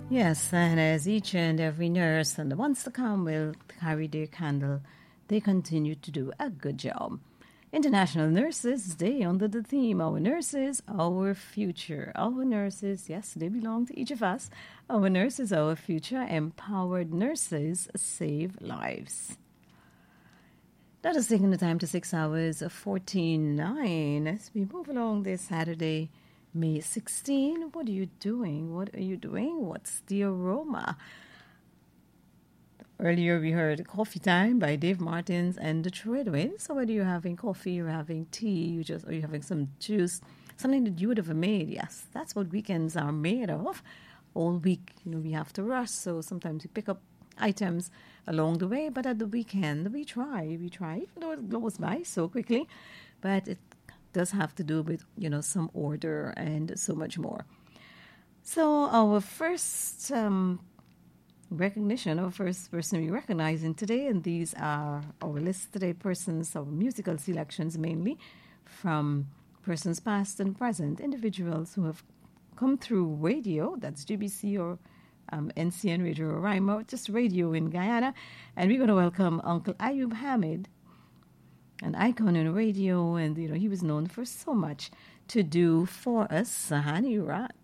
Yes, and as each and every nurse and the ones to come will carry their candle, they continue to do a good job. International Nurses Day under the theme Our Nurses, Our Future. Our nurses, yes, they belong to each of us. Our nurses, our future. Empowered nurses save lives. That is taking the time to 6 hours 14:09 as we move along this Saturday, May 16. What are you doing? What are you doing? What's the aroma? Earlier we heard Coffee Time by Dave Martins and the Treadway. So whether you're having coffee, you're having tea, or you're having some juice, something that you would have made, yes, that's what weekends are made of. All week, we have to rush, so sometimes we pick up items along the way, but at the weekend we try, even though it goes by so quickly, but it does have to do with, some order and so much more. So our first recognition, our first person we recognizing today, and these are our list today persons, our musical selections mainly from persons past and present, individuals who have come through radio, that's GBC or NCN Radio or Rhino, just radio in Guyana. And we're going to welcome Uncle Ayub Hamid, an icon in radio, and he was known for so much to do for us. Sahani Rat.